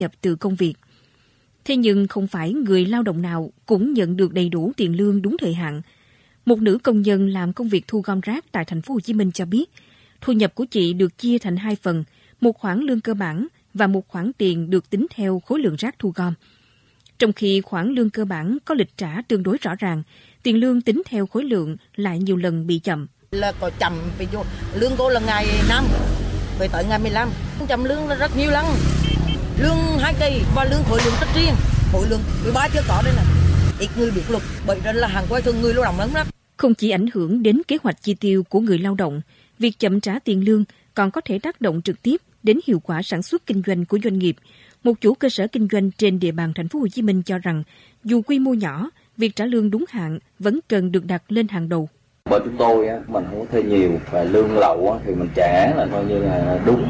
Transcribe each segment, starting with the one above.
nhập từ công việc. Thế nhưng không phải người lao động nào cũng nhận được đầy đủ tiền lương đúng thời hạn. Một nữ công nhân làm công việc thu gom rác tại thành phố Hồ Chí Minh cho biết, thu nhập của chị được chia thành 2 phần, một khoản lương cơ bản và một khoản tiền được tính theo khối lượng rác thu gom. Trong khi khoản lương cơ bản có lịch trả tương đối rõ ràng, tiền lương tính theo khối lượng lại nhiều lần bị chậm. Là có chậm, ví dụ lương cô là ngày 5, về tới ngày 15, chậm lương là rất nhiều lần. Lương 2 kỳ và lương khối lượng rất riêng, khối lượng 13 chưa có đây này. Ít người biết luật, bởi ra là hàng quay thường người lao động lớn lắm. Không chỉ ảnh hưởng đến kế hoạch chi tiêu của người lao động, việc chậm trả tiền lương còn có thể tác động trực tiếp đến hiệu quả sản xuất kinh doanh của doanh nghiệp. Một chủ cơ sở kinh doanh trên địa bàn thành phố Hồ Chí Minh cho rằng, dù quy mô nhỏ, việc trả lương đúng hạn vẫn cần được đặt lên hàng đầu. Bởi chúng tôi mình không có thuê nhiều và lương lậu thì mình trả là coi như là đúng,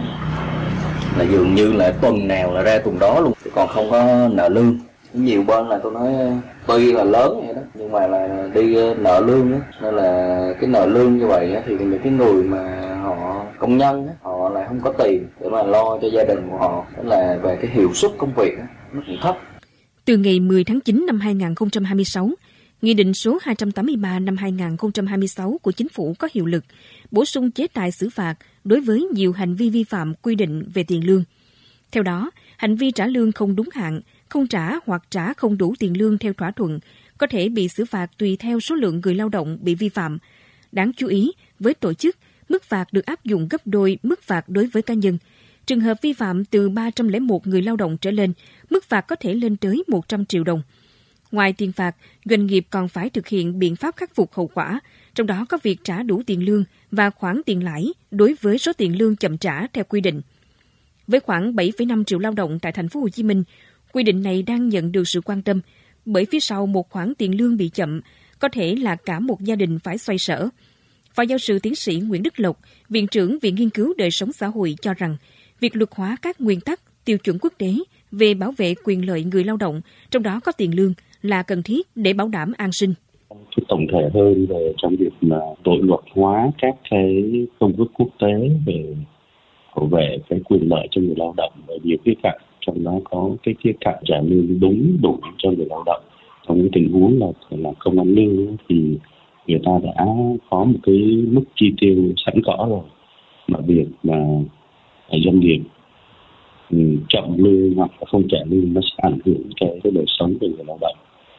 là dường như là tuần nào là ra tuần đó luôn, còn không có nợ lương. Nhiều bên là tôi nói tuy là lớn vậy đó, nhưng mà là đi nợ lương đó. Nên là cái nợ lương như vậy thì những cái người mà họ công nhân họ lại không có tiền để mà lo cho gia đình của họ, nên là về cái hiệu suất công việc nó cũng thấp. Từ ngày 10 tháng 9 năm 2026, Nghị định số 283 năm 2026 của Chính phủ có hiệu lực, bổ sung chế tài xử phạt đối với nhiều hành vi vi phạm quy định về tiền lương. Theo đó, hành vi trả lương không đúng hạn, không trả hoặc trả không đủ tiền lương theo thỏa thuận có thể bị xử phạt tùy theo số lượng người lao động bị vi phạm. Đáng chú ý, với tổ chức, mức phạt được áp dụng gấp đôi mức phạt đối với cá nhân. Trường hợp vi phạm từ 301 người lao động trở lên, mức phạt có thể lên tới 100 triệu đồng. Ngoài tiền phạt, doanh nghiệp còn phải thực hiện biện pháp khắc phục hậu quả, trong đó có việc trả đủ tiền lương và khoản tiền lãi đối với số tiền lương chậm trả theo quy định. Với khoảng 7,5 triệu lao động tại thành phố Hồ Chí Minh, quy định này đang nhận được sự quan tâm, bởi phía sau một khoản tiền lương bị chậm có thể là cả một gia đình phải xoay sở. Phó giáo sư tiến sĩ Nguyễn Đức Lộc, Viện trưởng Viện Nghiên cứu Đời sống xã hội cho rằng, việc luật hóa các nguyên tắc, tiêu chuẩn quốc tế về bảo vệ quyền lợi người lao động, trong đó có tiền lương, là cần thiết để bảo đảm an sinh. Tổng thể hơn về trong việc mà tội luật hóa các cái công ước quốc tế về bảo vệ cái quyền lợi cho người lao động ở nhiều khía cạnh, trong đó có cái khía cạnh trả lương đúng đủ cho người lao động. Trong cái tình huống là công ăn lương thì người ta đã có một cái mức chi tiêu sẵn có rồi, mà việc mà doanh nghiệp chậm lương hoặc là không trả lương nó sẽ ảnh hưởng cái đời sống của người lao động.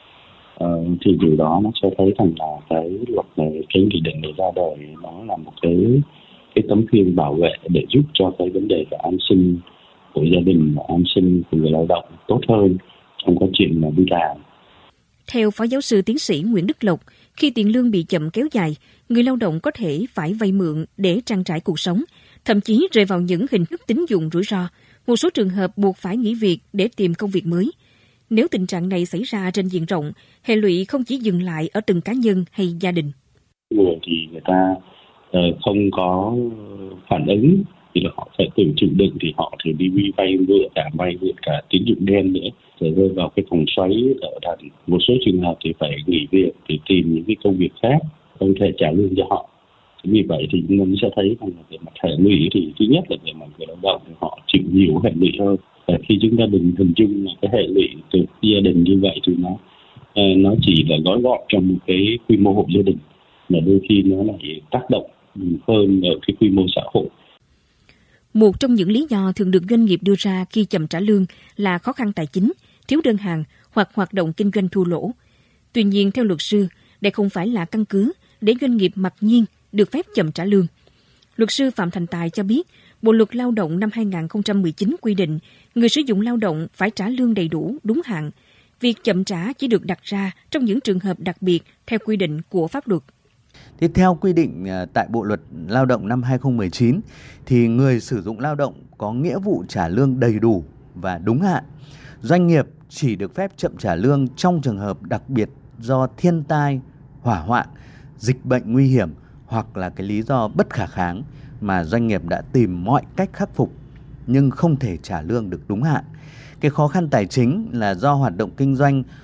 Thì điều đó nó cho thấy rằng là cái luật này, cái nghị định này ra đời, nó là một cái tấm khiên bảo vệ để giúp cho cái vấn đề về an sinh của gia đình và an sinh của người lao động tốt hơn trong quá trình mà đi làm. Theo Phó giáo sư tiến sĩ Nguyễn Đức Lộc, khi tiền lương bị chậm kéo dài, người lao động có thể phải vay mượn để trang trải cuộc sống, thậm chí rơi vào những hình thức tín dụng rủi ro. Một số trường hợp buộc phải nghỉ việc để tìm công việc mới. Nếu tình trạng này xảy ra trên diện rộng, hệ lụy không chỉ dừng lại ở từng cá nhân hay gia đình. Người thì người ta không có phản ứng thì họ phải tự chịu đựng, thì họ thì đi vay mượn cả tín dụng đen nữa, rồi rơi vào cái vòng xoáy ở đàn. Một số trường hợp thì phải nghỉ việc để tìm những cái công việc khác không thể trả lương cho họ. Vì vậy thì chúng ta sẽ thấy rằng về mặt hệ lụy thì thứ nhất là về mặt người lao động thì họ chịu nhiều hệ lụy hơn. Và khi chúng ta đừng hình dung là cái hệ lụy từ gia đình như vậy thì nó chỉ là gói gọn trong một cái quy mô hộ gia đình, mà đôi khi nó lại tác động hơn ở cái quy mô xã hội. Một trong những lý do thường được doanh nghiệp đưa ra khi chậm trả lương là khó khăn tài chính, thiếu đơn hàng hoặc hoạt động kinh doanh thua lỗ. Tuy nhiên, theo luật sư, đây không phải là căn cứ để doanh nghiệp mặc nhiên được phép chậm trả lương. Luật sư Phạm Thành Tài cho biết, Bộ luật Lao động năm 2019 quy định người sử dụng lao động phải trả lương đầy đủ, đúng hạn. Việc chậm trả chỉ được đặt ra trong những trường hợp đặc biệt theo quy định của pháp luật. Thì theo quy định tại Bộ luật Lao động năm 2019 thì người sử dụng lao động có nghĩa vụ trả lương đầy đủ và đúng hạn. Doanh nghiệp chỉ được phép chậm trả lương trong trường hợp đặc biệt do thiên tai, hỏa hoạn, dịch bệnh nguy hiểm hoặc là cái lý do bất khả kháng mà doanh nghiệp đã tìm mọi cách khắc phục nhưng không thể trả lương được đúng hạn. Cái khó khăn tài chính là do hoạt động kinh doanh